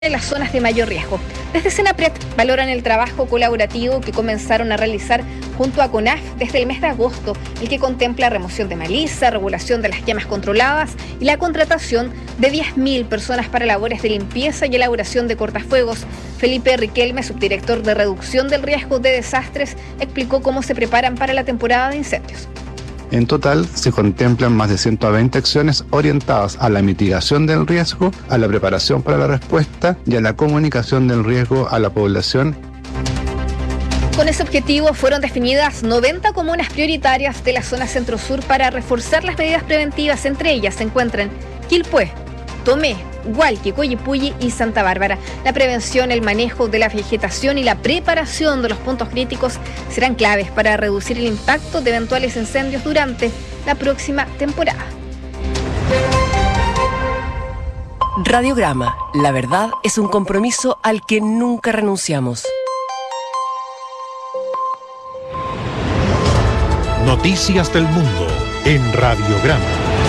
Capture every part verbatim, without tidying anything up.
en las zonas de mayor riesgo. Desde Senapred valoran el trabajo colaborativo que comenzaron a realizar junto a CONAF desde el mes de agosto, el que contempla remoción de maleza, regulación de las quemas controladas y la contratación de diez mil personas para labores de limpieza y elaboración de cortafuegos. Felipe Riquelme, subdirector de reducción del riesgo de desastres, explicó cómo se preparan para la temporada de incendios. En total, se contemplan más de ciento veinte acciones orientadas a la mitigación del riesgo, a la preparación para la respuesta y a la comunicación del riesgo a la población. Con ese objetivo fueron definidas noventa comunas prioritarias de la zona centro-sur para reforzar las medidas preventivas. Entre ellas se encuentran Quilpué, Tomé, Hualqui, Coyipulli y Santa Bárbara. La prevención, el manejo de la vegetación y la preparación de los puntos críticos serán claves para reducir el impacto de eventuales incendios durante la próxima temporada. Radiograma. La verdad es un compromiso al que nunca renunciamos. Noticias del mundo en Radiograma.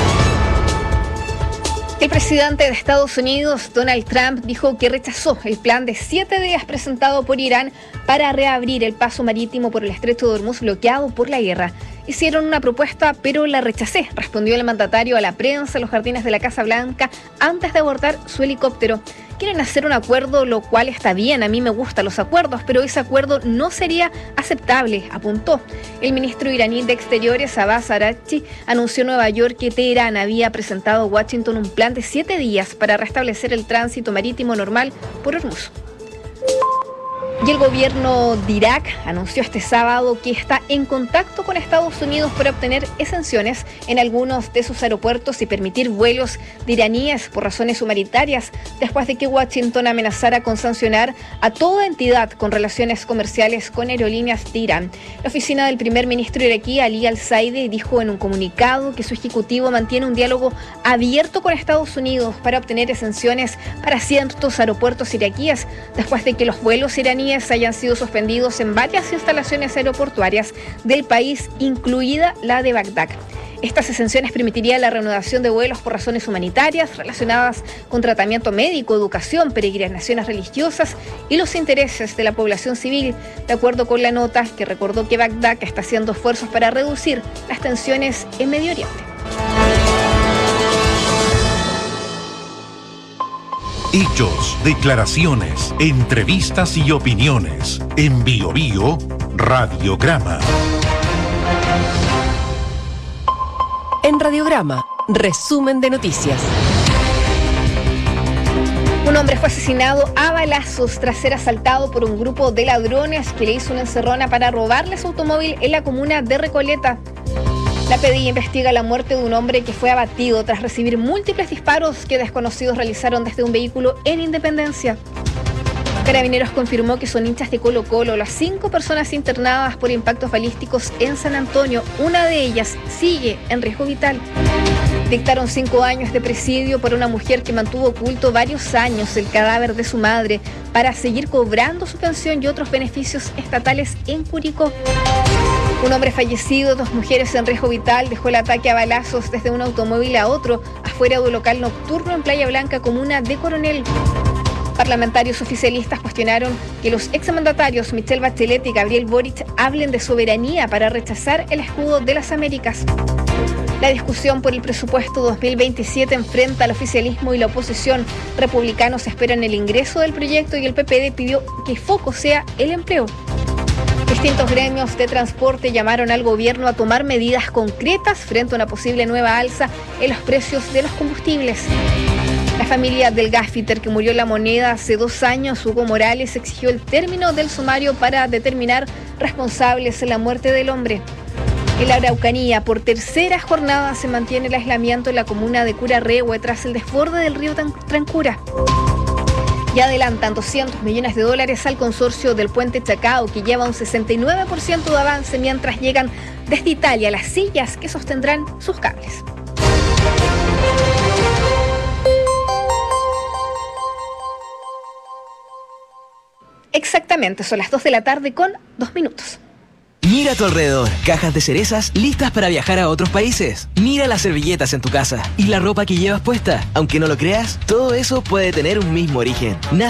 El presidente de Estados Unidos, Donald Trump, dijo que rechazó el plan de siete días presentado por Irán para reabrir el paso marítimo por el Estrecho de Hormuz bloqueado por la guerra. Hicieron una propuesta, pero la rechacé, respondió el mandatario a la prensa en los jardines de la Casa Blanca antes de abordar su helicóptero. Quieren hacer un acuerdo, lo cual está bien, a mí me gustan los acuerdos, pero ese acuerdo no sería aceptable, apuntó. El ministro iraní de Exteriores, Abbas Araghchi, anunció en Nueva York que Teherán había presentado a Washington un plan de siete días para restablecer el tránsito marítimo normal por Hormuz. Y el gobierno de Irak anunció este sábado que está en contacto con Estados Unidos para obtener exenciones en algunos de sus aeropuertos y permitir vuelos de iraníes por razones humanitarias, después de que Washington amenazara con sancionar a toda entidad con relaciones comerciales con aerolíneas de Irán. La oficina del primer ministro iraquí, Ali al-Saidi, dijo en un comunicado que su ejecutivo mantiene un diálogo abierto con Estados Unidos para obtener exenciones para ciertos aeropuertos iraquíes, después de que los vuelos iraníes hayan sido suspendidos en varias instalaciones aeroportuarias del país, incluida la de Bagdad. Estas exenciones permitirían la reanudación de vuelos por razones humanitarias relacionadas con tratamiento médico, educación, peregrinaciones religiosas y los intereses de la población civil, de acuerdo con la nota que recordó que Bagdad está haciendo esfuerzos para reducir las tensiones en Medio Oriente. Hechos, declaraciones, entrevistas y opiniones. En Bio Bio, Radiograma. En Radiograma, resumen de noticias. Un hombre fue asesinado a balazos tras ser asaltado por un grupo de ladrones que le hizo una encerrona para robarle su automóvil en la comuna de Recoleta. La P D I investiga la muerte de un hombre que fue abatido tras recibir múltiples disparos que desconocidos realizaron desde un vehículo en Independencia. Carabineros confirmó que son hinchas de Colo-Colo las cinco personas internadas por impactos balísticos en San Antonio. Una de ellas sigue en riesgo vital. Dictaron cinco años de presidio por una mujer que mantuvo oculto varios años el cadáver de su madre para seguir cobrando su pensión y otros beneficios estatales en Curicó. Un hombre fallecido, dos mujeres en riesgo vital, dejó el ataque a balazos desde un automóvil a otro afuera de un local nocturno en Playa Blanca, comuna de Coronel. Parlamentarios oficialistas cuestionaron que los exmandatarios Michelle Bachelet y Gabriel Boric hablen de soberanía para rechazar el escudo de las Américas. La discusión por el presupuesto dos mil veintisiete enfrenta al oficialismo y la oposición. Republicanos esperan el ingreso del proyecto y el P P D pidió que el foco sea el empleo. Distintos gremios de transporte llamaron al gobierno a tomar medidas concretas frente a una posible nueva alza en los precios de los combustibles. La familia del gasfitter que murió en La Moneda hace dos años, Hugo Morales, exigió el término del sumario para determinar responsables en la muerte del hombre. En la Araucanía, por tercera jornada se mantiene el aislamiento en la comuna de Curarrehue tras el desborde del río Trancura. Y adelantan doscientos millones de dólares al consorcio del puente Chacao, que lleva un sesenta y nueve por ciento de avance mientras llegan desde Italia las sillas que sostendrán sus cables. Exactamente, son las dos de la tarde con dos minutos. Mira a tu alrededor, cajas de cerezas listas para viajar a otros países. Mira las servilletas en tu casa y la ropa que llevas puesta. Aunque no lo creas, todo eso puede tener un mismo origen.